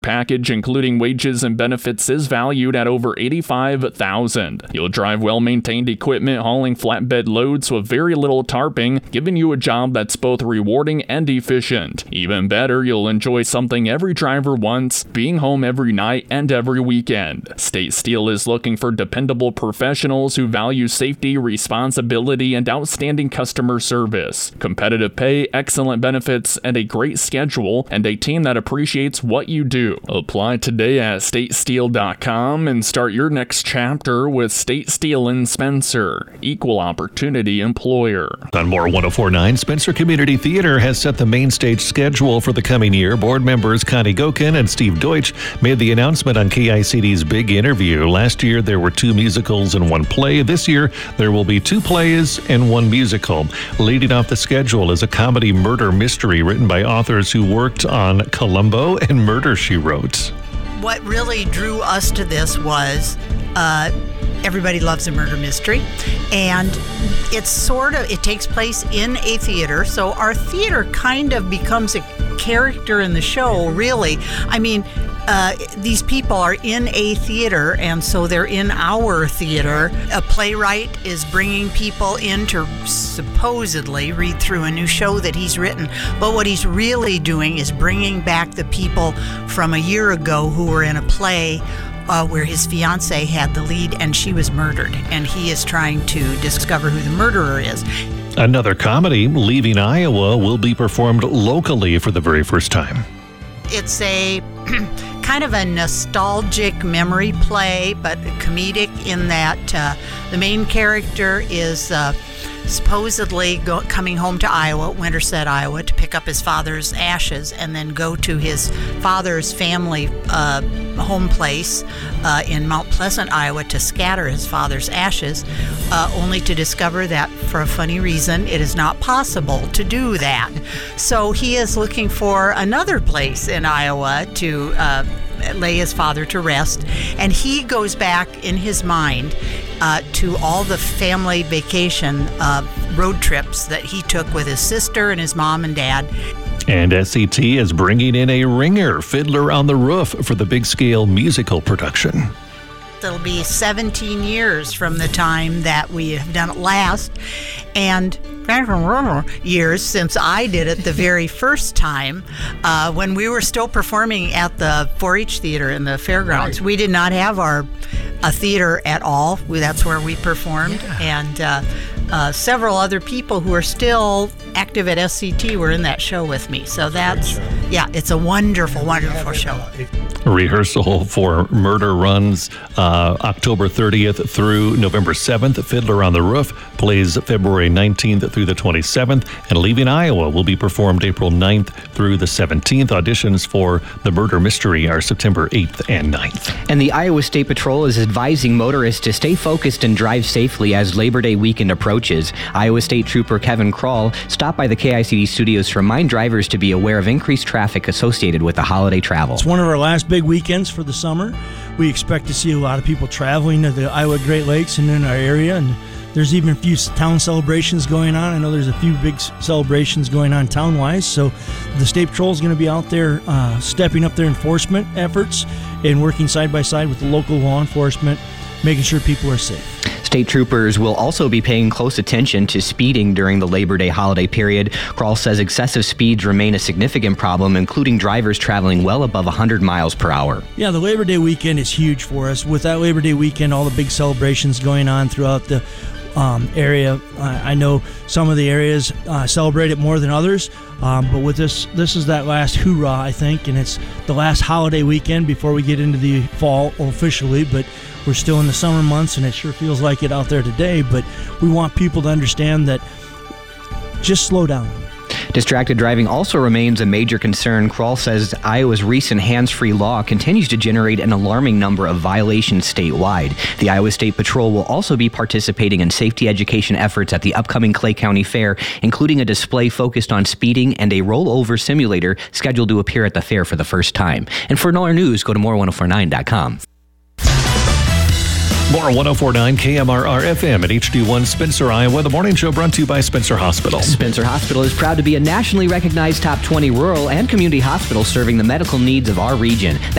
Package, including wages and benefits, is valued at over $85,000. You'll drive well-maintained equipment hauling flatbed loads with very little tarping, giving you a job that's both rewarding and efficient. Even better, you'll enjoy something every driver wants, being home every night and every weekend. State Steel is looking for dependable professionals who value safety, responsibility, and outstanding customer service. Competitive pay, excellent benefits, and a great schedule, and a team that appreciates what you do. Apply today at statesteel.com and start your next chapter with State Steel in Spencer, equal opportunity employer. On More 104.9, Spencer Community Theater has set the main stage schedule for the coming year. Board members Connie Gokin and Steve Deutsch made the announcement on KICD's Big Interview. Last year, there were 2 musicals and 1 play. This year, there will be 2 plays and 1 musical. Leading off the schedule is a comedy murder mystery written by authors who worked on Columbo and Murder, She Wrote. What really drew us to this was everybody loves a murder mystery, and it takes place in a theater, so our theater kind of becomes a character in the show, really. I mean, these people are in a theater, and so they're in our theater. A playwright is bringing people in to supposedly read through a new show that he's written, but what he's really doing is bringing back the people from a year ago who were in a play where his fiancée had the lead and she was murdered, and he is trying to discover who the murderer is. Another comedy, Leaving Iowa, will be performed locally for the very first time. It's a kind of a nostalgic memory play, but comedic in that the main character is supposedly coming home to Iowa, Winterset, Iowa, to pick up his father's ashes and then go to his father's family home place in Mount Pleasant, Iowa, to scatter his father's ashes, only to discover that, for a funny reason, it is not possible to do that. So he is looking for another place in Iowa to lay his father to rest, and he goes back in his mind to all the family vacation road trips that he took with his sister and his mom and dad. And SCT is bringing in a ringer, Fiddler on the Roof, for the big-scale musical production. It'll be 17 years from the time that we have done it last, and years since I did it the very first time when we were still performing at the 4-H Theater in the fairgrounds. Right. We did not have a theater at all. That's where we performed, and several other people who are still active at SCT were in that show with me. So it's a wonderful, wonderful show. Rehearsal for Murder runs October 30th through November 7th. Fiddler on the Roof plays February 19th through the 27th, and Leaving Iowa will be performed April 9th through the 17th. Auditions for the murder mystery are September 8th and 9th. And the Iowa State Patrol is advising motorists to stay focused and drive safely as Labor Day weekend approaches. Iowa State Trooper Kevin Kroll stopped by the KICD studios to remind drivers to be aware of increased traffic associated with the holiday travel. It's one of our last big weekends for the summer. We expect to see a lot of people traveling to the Iowa Great Lakes and in our area, and there's even a few town celebrations going on. I know there's a few big celebrations going on town-wise, so the State Patrol is going to be out there stepping up their enforcement efforts and working side by side with the local law enforcement, making sure people are safe. State troopers will also be paying close attention to speeding during the Labor Day holiday period. Kroll says excessive speeds remain a significant problem, including drivers traveling well above 100 miles per hour. Yeah, the Labor Day weekend is huge for us. With that Labor Day weekend, all the big celebrations going on throughout the area. I know some of the areas celebrate it more than others, but with this is that last hoorah, I think, and it's the last holiday weekend before we get into the fall officially, but we're still in the summer months, and it sure feels like it out there today, but we want people to understand that just slow down. Distracted driving also remains a major concern. Kroll says Iowa's recent hands-free law continues to generate an alarming number of violations statewide. The Iowa State Patrol will also be participating in safety education efforts at the upcoming Clay County Fair, including a display focused on speeding and a rollover simulator scheduled to appear at the fair for the first time. And for more news, go to more1049.com. More 104.9 KMRR FM at HD1 Spencer, Iowa. The morning show brought to you by Spencer Hospital. Spencer Hospital is proud to be a nationally recognized top 20 rural and community hospital serving the medical needs of our region.